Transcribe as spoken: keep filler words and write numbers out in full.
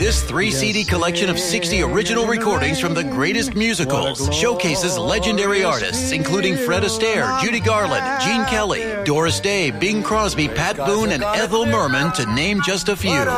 This three C D collection of sixty original recordings from the greatest musicals showcases legendary artists, including Fred Astaire, Judy Garland, Gene Kelly, Doris Day, Bing Crosby, Pat Boone, and Ethel Merman, to name just a few.